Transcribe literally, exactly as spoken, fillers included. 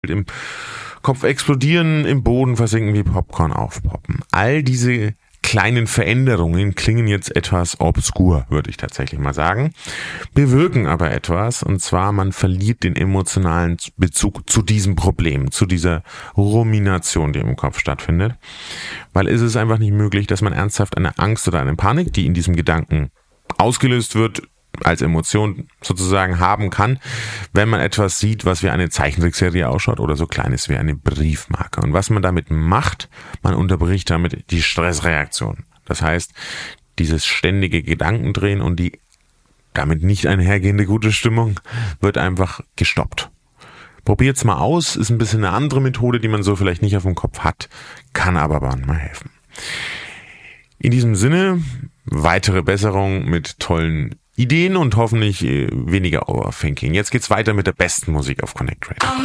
im Kopf explodieren, im Boden versinken, wie Popcorn aufpoppen. All diese kleinen Veränderungen klingen jetzt etwas obskur, würde ich tatsächlich mal sagen, bewirken aber etwas, und zwar man verliert den emotionalen Bezug zu diesem Problem, zu dieser Rumination, die im Kopf stattfindet, weil es ist einfach nicht möglich, dass man ernsthaft eine Angst oder eine Panik, die in diesem Gedanken ausgelöst wird, als Emotion sozusagen haben kann, wenn man etwas sieht, was wie eine Zeichentrickserie ausschaut oder so klein ist wie eine Briefmarke. Und was man damit macht, man unterbricht damit die Stressreaktion. Das heißt, dieses ständige Gedankendrehen und die damit nicht einhergehende gute Stimmung wird einfach gestoppt. Probiert's mal aus, ist ein bisschen eine andere Methode, die man so vielleicht nicht auf dem Kopf hat, kann aber manchmal helfen. In diesem Sinne, weitere Besserung mit tollen Ideen und hoffentlich weniger Overthinking. Jetzt geht's weiter mit der besten Musik auf Connect Radio.